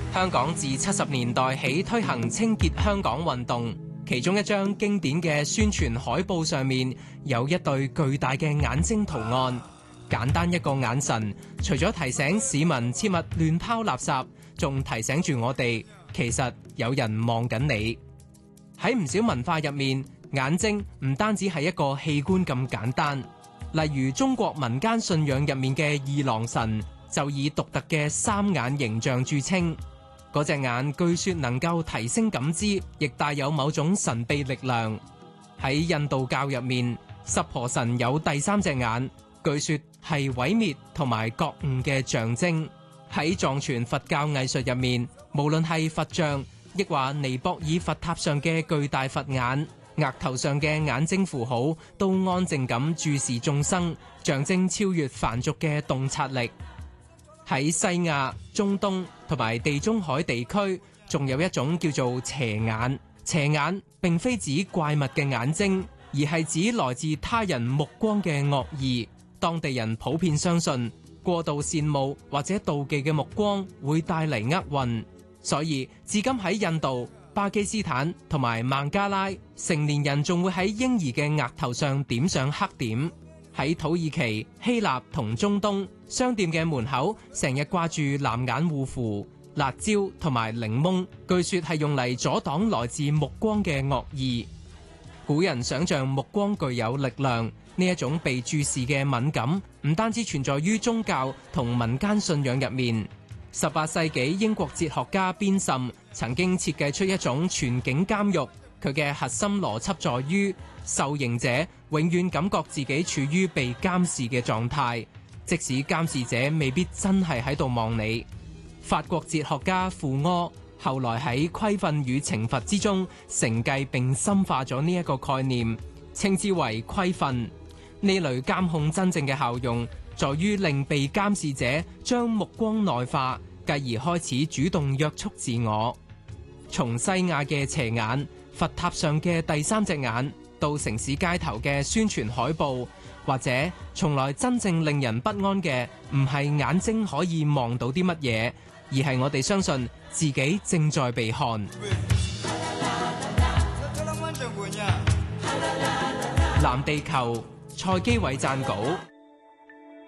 香港自70年代起推行清潔香港運動，其中一張經典嘅宣傳海報上面有一對巨大嘅眼睛圖案。簡單一個眼神，除咗提醒市民切勿亂拋垃圾，仲提醒住我哋其實有人望緊你。喺唔少文化入面，眼睛唔單止係一個器官咁簡單，例如中國民間信仰入面嘅二郎神就以獨特嘅三眼形象著稱。嗰隻眼據說能夠提升感知，亦帶有某種神秘力量。喺印度教入面，濕婆神有第三隻眼，據說係毀滅同埋覺悟嘅象徵。喺藏傳佛教藝術入面，無論係佛像，亦話尼泊爾佛塔上嘅巨大佛眼，額頭上嘅眼睛符號，都安靜咁注視眾生，象徵超越凡俗嘅洞察力。喺西亞、中東同埋地中海地區，仲有一種叫做邪眼。邪眼並非指怪物嘅眼睛，而係指來自他人目光嘅惡意。當地人普遍相信，過度羨慕或者妒忌嘅目光會帶嚟厄運，所以至今喺印度、巴基斯坦同埋孟加拉，成年人仲會喺嬰兒嘅額頭上點上黑點。喺土耳其、希臘同中東，商店嘅門口成日掛住藍眼護符、辣椒同埋檸檬，據說係用嚟阻擋來自目光嘅惡意。古人想象目光具有力量，呢一種被注視嘅敏感，唔單止存在於宗教同民間信仰入面。18世紀英國哲學家邊沁曾經設計出一種全景監獄，佢嘅核心邏輯在於受刑者永遠感覺自己處於被監視嘅狀態，即使監視者未必真係喺度望你。法國哲學家傅柯後來喺規訓與懲罰之中承繼並深化咗呢一個概念，稱之為規訓。呢類監控真正嘅效用在於令被監視者將目光內化，繼而開始主動約束自我。從西亞嘅邪眼、佛塔上嘅第三隻眼，到城市街頭嘅宣傳海報，或者從來真正令人不安嘅唔係眼睛可以望到啲乜嘢，而係我哋相信自己正在被看。藍地球，蔡基偉撰稿。